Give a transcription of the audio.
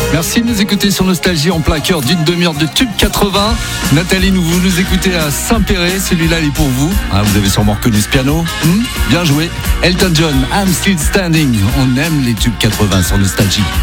Merci de nous écouter sur Nostalgie en plein cœur d'une demi-heure de Tube 80. Nathalie, vous nous écoutez à Saint-Péret, celui-là il est pour vous. Vous avez sûrement reconnu ce piano. Bien joué. Elton John, I'm Still Standing. On aime les Tubes 80 sur Nostalgie.